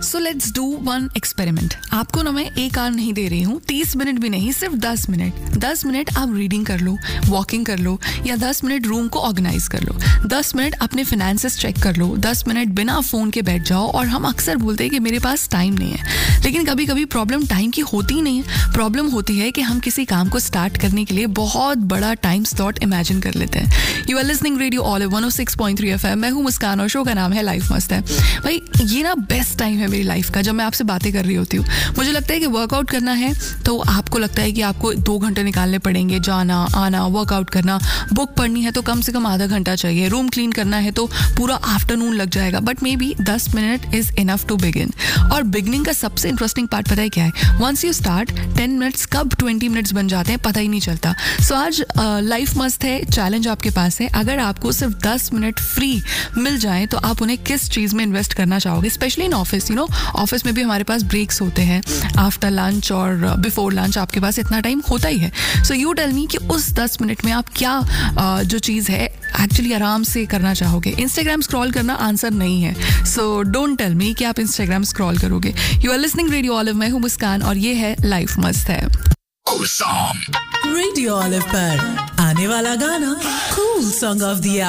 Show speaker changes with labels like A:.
A: So let's do one experiment. आपको ना मैं एक आवर नहीं दे रही हूँ, 30 मिनट भी नहीं, सिर्फ 10 मिनट। 10 मिनट आप रीडिंग कर लो, वॉकिंग कर लो, या 10 मिनट रूम को ऑर्गेनाइज कर लो। 10 मिनट अपने फिनेंसेस चेक कर लो। 10 मिनट बिना फोन के बैठ जाओ। और हम अक्सर बोलते हैं कि मेरे पास टाइम नहीं है, लेकिन कभी कभी प्रॉब्लम टाइम की होती ही नहीं है। प्रॉब्लम होती है कि हम किसी काम को स्टार्ट करने के लिए बहुत बड़ा टाइम स्लॉट इमेजिन कर लेते हैं। You are listening radio olive 106.3 FM। मैं हूँ मुस्कान और शो का नाम है लाइफ मस्त है। भाई ये ना बेस्ट टाइम है मेरी लाइफ का, जब मैं आपसे बातें कर रही होती हूँ। मुझे लगता है कि वर्कआउट करना है तो आपको लगता है कि आपको 2 घंटे निकालने पड़ेंगे, जाना आना, वर्कआउट करना। बुक पढ़नी है तो कम से कम आधा घंटा चाहिए। रूम क्लीन करना है तो पूरा आफ्टरनून लग जाएगा। But may be 10 minute is enough to begin. और बिगिनिंग का सबसे इंटरेस्टिंग पार्ट पता है क्या है? वंस यू स्टार्ट 10 मिनट्स कब 20 मिनट्स बन जाते हैं पता ही नहीं चलता। सो आज लाइफ मस्त है, चैलेंज आपके पास है। अगर आपको सिर्फ 10 मिनट फ्री मिल जाए तो आप उन्हें किस चीज में इन्वेस्ट करना चाहोगे? स्पेशली इन ऑफिस, ऑफिस में भी हमारे पास ब्रेक्स होते हैं आफ्टर लंच और बिफोर लंच। आपके पास इतना टाइम होता ही है। सो यू टेल मी कि उस 10 मिनट में आप क्या जो चीज़ है एक्चुअली आराम से करना चाहोगे। इंस्टाग्राम स्क्रॉल करना आंसर नहीं है। सो डोंट टेल मी कि आप इंस्टाग्राम स्क्रॉल करोगे। You are listening radio olive. मैं हूँ मुस्कान और ये है लाइफ मस्त है।
B: रेडियो ऑलिव पर आने वाला गाना कूल सॉन्ग ऑफ द